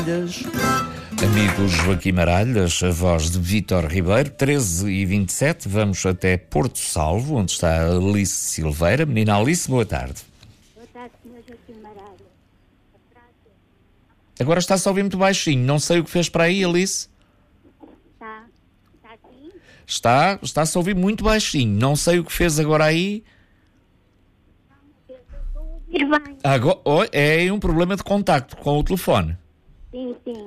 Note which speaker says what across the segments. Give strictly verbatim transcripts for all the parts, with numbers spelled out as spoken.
Speaker 1: Amigo Joaquim Maralhas, a voz de Vítor Ribeiro, treze e vinte e sete, vamos até Porto Salvo, onde está a Alice Silveira. Menina Alice, boa tarde.
Speaker 2: Boa tarde, senhor Joaquim Maralhas.
Speaker 1: Agora está-se a ouvir muito baixinho, não sei o que fez para aí, Alice.
Speaker 2: Está, está aqui?
Speaker 1: Está, está-se a ouvir muito baixinho, não sei o que fez agora aí.
Speaker 2: Estou a ouvir bem.
Speaker 1: Agora, oh, é um problema de contacto com o telefone.
Speaker 2: Sim, sim.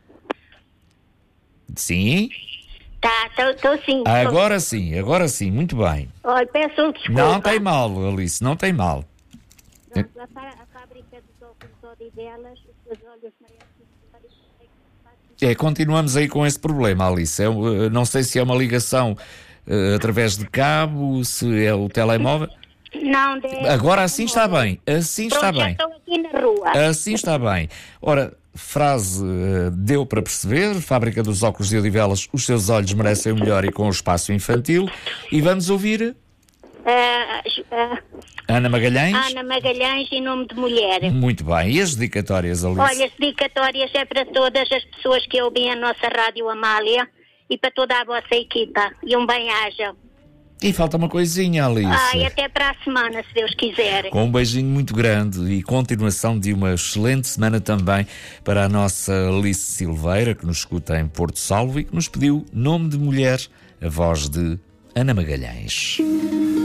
Speaker 1: Sim?
Speaker 2: Tá, estou sim. tô-
Speaker 1: Agora sim, agora sim, muito bem.
Speaker 2: Olha, peço um desculpa.
Speaker 1: Não tem mal, Alice, não tem mal.
Speaker 2: Pronto, a, fá- a fábrica dos óculos Odivelas, os seus olhos merecem.
Speaker 1: É, continuamos aí com esse problema, Alice. É, uh, não sei se é uma ligação uh, através de cabo, se é o telemóvel.
Speaker 2: Não, de...
Speaker 1: Agora assim está bem, assim está
Speaker 2: Pronto, já
Speaker 1: bem.
Speaker 2: estou aqui na rua.
Speaker 1: Assim está bem. Ora, frase uh, deu para perceber, Fábrica dos Óculos de Odivelas, os seus olhos merecem o melhor e com o espaço infantil. E vamos ouvir
Speaker 2: Ah, ah,
Speaker 1: Ana Magalhães.
Speaker 2: Ana Magalhães, em nome de mulher.
Speaker 1: Muito bem. E as dedicatórias, Alice?
Speaker 2: Olha, as dedicatórias é para todas as pessoas que ouvem a nossa Rádio Amália e para toda a vossa equipa. E um bem-aja.
Speaker 1: E falta uma coisinha, Alice.
Speaker 2: Ai, até para a semana, se Deus quiser.
Speaker 1: Com um beijinho muito grande e continuação de uma excelente semana também para a nossa Alice Silveira, que nos escuta em Porto Salvo e que nos pediu Nome de Mulher, a voz de Ana Magalhães.